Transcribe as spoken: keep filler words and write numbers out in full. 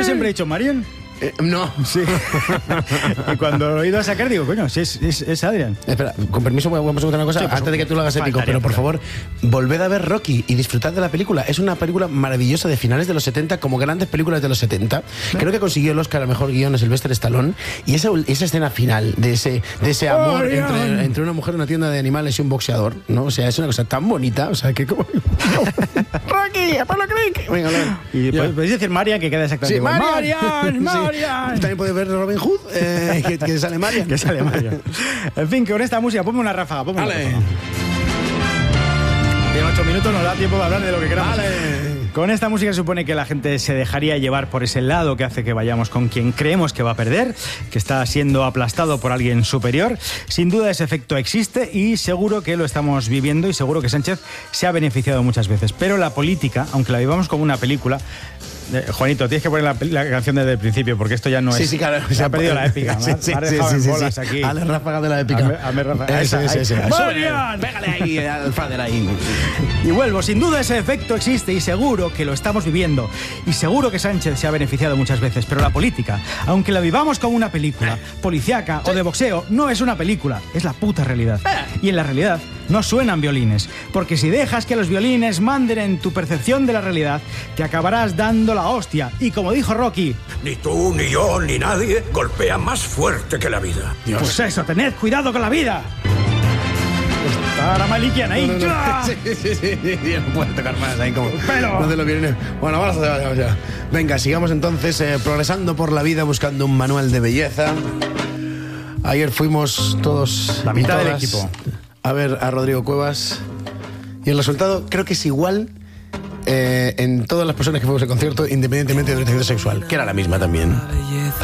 siempre he dicho Marian. Eh, no. Sí. Y cuando lo he ido a sacar digo, coño, si es, es, es Adrian. Espera, con permiso, voy a preguntar una cosa Sí, antes de que tú lo hagas épico, pero por favor, volved a ver Rocky y disfrutad de la película. Es una película maravillosa de finales de los setenta, como grandes películas de los setenta. Creo que consiguió el Oscar a mejor guión, Sylvester Stallone. Y esa, esa escena final de ese, de ese amor oh, entre, entre una mujer en una tienda de animales y un boxeador, ¿no? O sea, es una cosa tan bonita. O sea, que como. ¡Rocky! ¡Apolo Creek! Venga, venga. Y podéis decir Marian, que queda exactamente Sí, igual. Marian, Marian, sí. Marian. También puedes ver Robin Hood, eh, que, que sale Marian. Que sale Marian. En fin, que con esta música, ponme una ráfaga, ponme una Vale. ráfaga. En ocho minutos nos da tiempo de hablar de lo que queramos. Vale. Con esta música se supone que la gente se dejaría llevar por ese lado que hace que vayamos con quien creemos que va a perder, que está siendo aplastado por alguien superior. Sin duda ese efecto existe y seguro que lo estamos viviendo y seguro que Sánchez se ha beneficiado muchas veces. Pero la política, aunque la vivamos como una película... Eh, Juanito, tienes que poner la, la canción desde el principio porque esto ya no es... Sí, sí, claro. Se ha perdido la épica. Sí, sí, me ha sí, dejado sí, en sí, bolas sí. aquí. A la ráfaga de la épica. A me, a me ráfaga. Ese, Esa, ese, ese. ¡Marian! Pégale ahí al fader ahí. Y vuelvo, sin duda ese efecto existe y seguro que lo estamos viviendo. Y seguro que Sánchez se ha beneficiado muchas veces. Pero la política, aunque la vivamos como una película, policíaca o de boxeo, no es una película, es la puta realidad. Y en la realidad no suenan violines. Porque si dejas que los violines manden en tu percepción de la realidad, te acabarás dando la hostia. Y como dijo Rocky... Ni tú, ni yo, ni nadie golpea más fuerte que la vida. Dios. Pues eso, tened cuidado con la vida. Está la Malikian ahí. No, no, no. ¡Ya! Sí, sí, sí, sí, sí, no puede tocar más ahí como. Pero- No te lo viene. Bueno, vamos allá, vamos allá. Venga, sigamos entonces eh, progresando por la vida buscando un manual de belleza. Ayer fuimos todos. La mitad y del todas equipo. A ver a Rodrigo Cuevas. Y el resultado creo que es igual eh, en todas las personas que fuimos al concierto, independientemente de orientación sexual, que era la misma también.